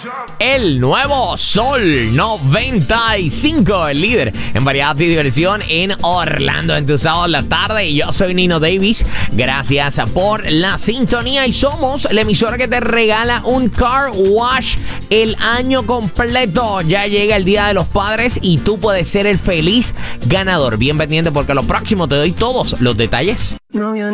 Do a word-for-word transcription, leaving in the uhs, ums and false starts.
El nuevo Sol noventa y cinco, el líder en variedad y diversión en Orlando, en tu sábado en la tarde. Y yo soy Nino Davis. Gracias por la sintonía. Y somos la emisora que te regala un car wash el año completo. Ya llega el Día de los Padres y tú puedes ser el feliz ganador. Bien pendiente porque a lo próximo te doy todos los detalles.